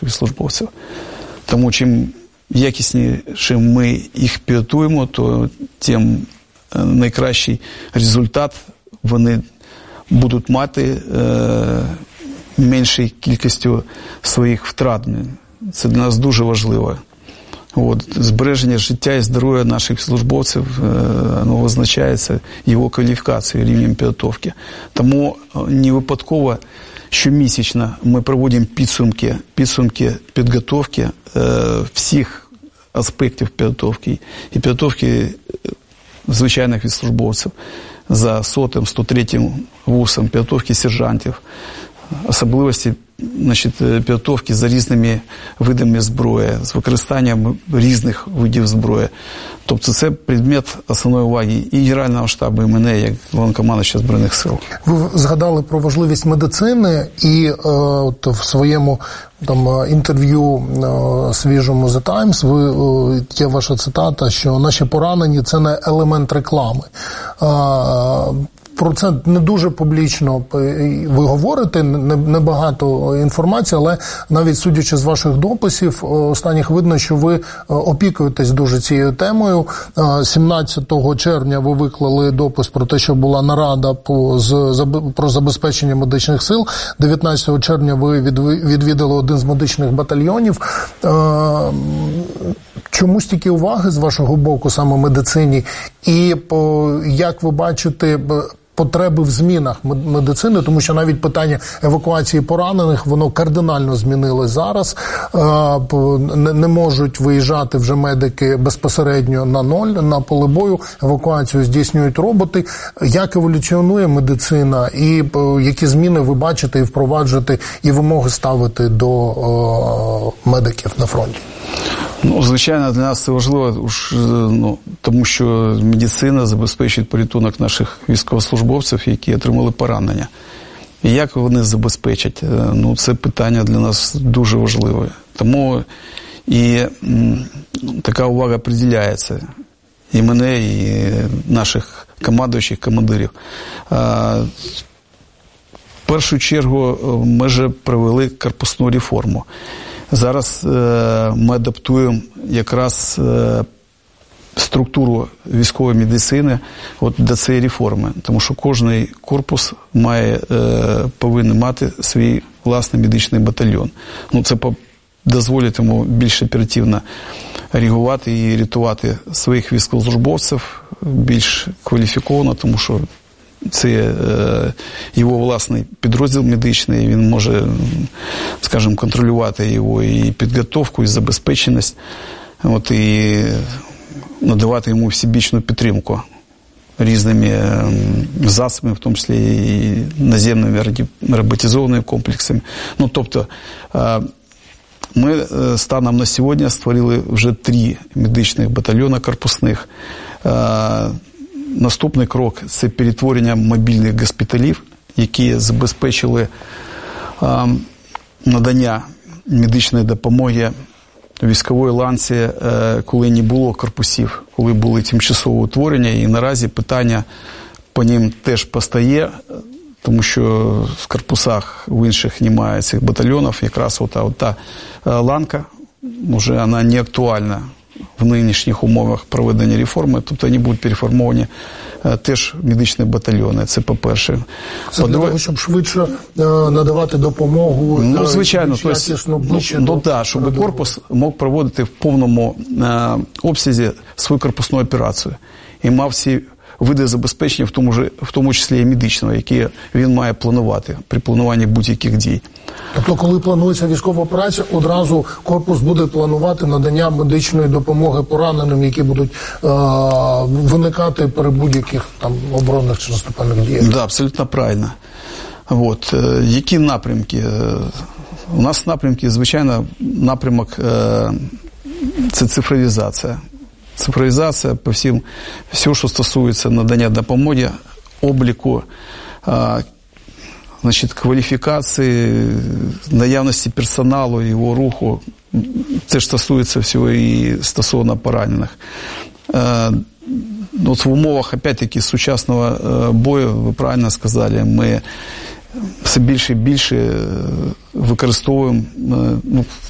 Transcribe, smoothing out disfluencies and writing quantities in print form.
наших службовців. Тому чим якісніше ми їх підготуємо, то тим найкращий результат вони будуть мати меншою кількістю своїх втрат. Це для нас дуже важливо. Збереження життя і здоров'я наших службовців визначається його кваліфікацією, рівнем підготовки. Тому не випадково щомісячно ми проводимо підсумки підготовки всіх аспектів підготовки і підготовки звичайних службовців за 100-м, 103-м вузом, підготовки сержантів, особливості підготовки за різними видами зброї, з використанням різних видів зброї. Тобто це предмет основної уваги і Генерального штабу, і мене, як Головнокомандуюча Збройних сил. Ви згадали про важливість медицини і в своєму інтерв'ю свіжому The Times є ваша цитата, що наші поранені – це не елемент реклами. Про це не дуже публічно ви говорите, небагато інформації, але навіть судячи з ваших дописів, останніх видно, що ви опікуєтесь дуже цією темою. 17 червня ви виклали допис про те, що була нарада про забезпечення медичних сил. 19 червня ви відвідали один з медичних батальйонів. Чому стільки уваги з вашого боку саме медицині? І як ви бачите потреби в змінах медицини, тому що навіть питання евакуації поранених, воно кардинально змінилось зараз. Не можуть виїжджати вже медики безпосередньо на поле бою, евакуацію здійснюють роботи. Як еволюціонує медицина і які зміни ви бачите і впроваджуєте, і вимоги ставити до медиків на фронті? Звичайно, для нас це важливо, тому що медицина забезпечує порятунок наших військовослужбовців, які отримали поранення. І як вони забезпечать? Це питання для нас дуже важливе. Тому і така увага приділяється і мене, і наших командуючих, командирів. В першу чергу ми вже провели корпусну реформу. Зараз ми адаптуємо якраз структуру військової медицини до цієї реформи, тому що кожен корпус повинен мати свій власний медичний батальйон. Це дозволить йому більш оперативно реагувати і рятувати своїх військовослужбовців, більш кваліфіковано, тому що це його власний підрозділ медичний, він може, скажімо, контролювати його і підготовку, і забезпеченість, і надавати йому всебічну підтримку різними засобами, в тому числі і наземними роботизованими комплексами. Тобто, ми станом на сьогодні створили вже 3 медичних батальйони корпусних. Наступний крок – це перетворення мобільних госпіталів, які забезпечили надання медичної допомоги військової ланці, коли не було корпусів, коли були тимчасові утворення, і наразі питання по ним теж постає, тому що в корпусах в інших немає цих батальйонів, якраз та ланка вже вона не актуальна в нинішніх умовах проведення реформи, тобто вони будуть переформовані теж медичні батальйони, це по-перше. Це для того, щоб швидше надавати допомогу, звичайно, щоб корпус мог проводити в повному обсязі свою корпусну операцію і мав всі види забезпечення, в тому числі і медичного, які він має планувати при плануванні будь-яких дій. Тобто, коли планується військова операція, одразу корпус буде планувати надання медичної допомоги пораненим, які будуть виникати при будь-яких оборонних чи наступальних діях? Так, абсолютно правильно. Які напрямки? У нас напрямки, звичайно, напрямок – це цифровізація. Цифровізація по всім, все, що стосується надання допомоги, обліку, кваліфікації, наявності персоналу, його руху. Це ж стосується всього і стосовно поранених. В умовах, опять-таки, сучасного бою, ви правильно сказали, ми все більше і більше використовуємо